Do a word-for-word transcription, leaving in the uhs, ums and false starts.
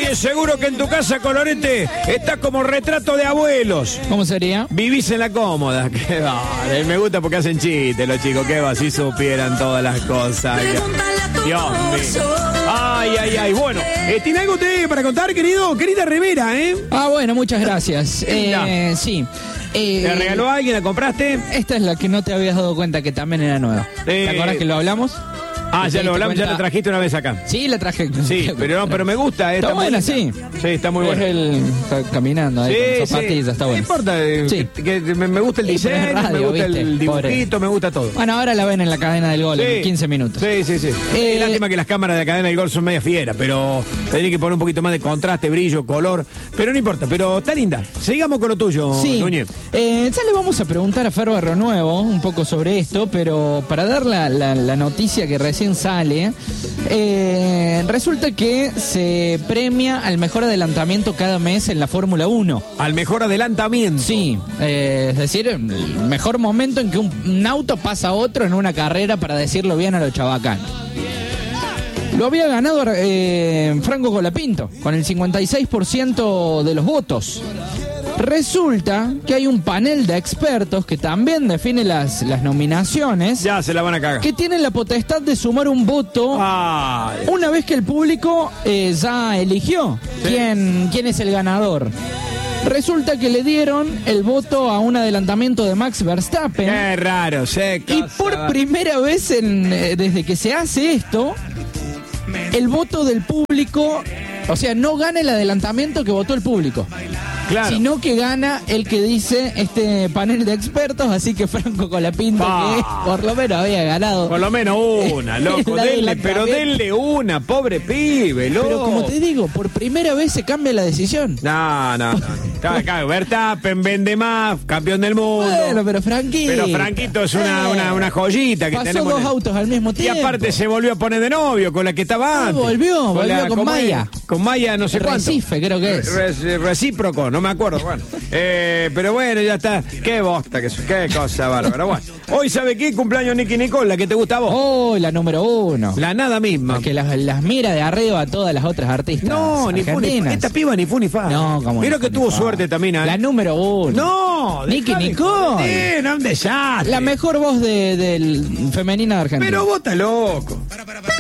Oye, seguro que en tu casa, Colorete, está como retrato de abuelos. ¿Cómo sería? Vivís en la cómoda. Qué vale. Me gusta porque hacen chistes los chicos. Qué va, si supieran todas las cosas. Dios mío. Ay, ay, ay. Bueno, eh, ¿tiene algo usted para contar, querido? Querida Rivera, ¿eh? Ah, bueno, muchas gracias. eh, sí. Eh, ¿Te regaló a alguien? ¿La compraste? Esta es la que no te habías dado cuenta que también era nueva. Eh, ¿Te acuerdas que lo hablamos? Ah, ya lo hablamos, cuenta? ya la trajiste una vez acá. Sí, la traje. Sí, pero no, pero me gusta. Está, está buena, sí. Sí, está muy buena. Es el está caminando ahí Sí, con zapatillas, sí. está bueno. No importa, eh, Sí. que, que me, me gusta el Sí, pero es diseño, radio, me gusta ¿viste? el dibujito, Pobre. me gusta todo. Bueno, ahora la ven en la cadena del gol Sí. en quince minutos. Sí, sí, sí. Eh, Es lástima que las cámaras de la cadena del gol son media fieras, pero tendría que poner un poquito más de contraste, brillo, color. Pero no importa, pero está linda. Sigamos con lo tuyo, Sí. Núñez. Eh, ya le vamos a preguntar a Fer Barro Nuevo un poco sobre esto, pero para dar la, la, la noticia que recién sale, eh, resulta que se premia al mejor adelantamiento cada mes en la Fórmula uno. Al mejor adelantamiento. Sí, eh, es decir, el mejor momento en que un, un auto pasa a otro en una carrera, para decirlo bien a lo chabacano. Lo había ganado eh, Franco Colapinto, con el cincuenta y seis por ciento de los votos. Resulta que hay un panel de expertos que también define las, las nominaciones, Ya se la van a cagar. que tienen la potestad de sumar un voto Ay. una vez que el público eh, ya eligió Sí. quién, quién es el ganador. Resulta que le dieron el voto a un adelantamiento de Max Verstappen. Qué raro, sé. Y por primera vez en, eh, desde que se hace esto, el voto del público, o sea, no gana el adelantamiento que votó el público. Claro. Sino que gana el que dice este panel de expertos, así que Franco Colapinto, Ah. que por lo menos había ganado. Por lo menos una, loco. La Denle, adelantamiento. pero denle una, pobre pibe, loco. Pero como te digo, por primera vez se cambia la decisión. No, no, no. Claro, claro, Verstappen vende más, campeón del mundo. Bueno, pero Franquito. Pero Franquito es una, Eh, una, una joyita que pasó tenemos. dos en el- autos al mismo Y tiempo. aparte se volvió a poner de novio con la que estaba Ah, antes. volvió, volvió con ¿cómo Maya. es? Con Maya no sé cuánto. Recife, creo que es. Re- recíproco, no me acuerdo. Bueno, eh, pero bueno, ya está. Qué bosta, que qué cosa bárbara. Bueno, hoy, ¿sabe qué? Cumpleaños Nicky Nicole, la que te gusta a vos. Oh, la número uno. La nada misma. Que las, las mira de arriba a todas las otras artistas. No, ni fu ni fa. argentinas. Esta piba ni fu ni fa. No, como Mira que tuvo suerte también, ¿eh? La número uno. No, Nicky dejá de Nicole. joder, no, un desastre. La mejor voz de, del femenina de Argentina. Pero vos estás loco.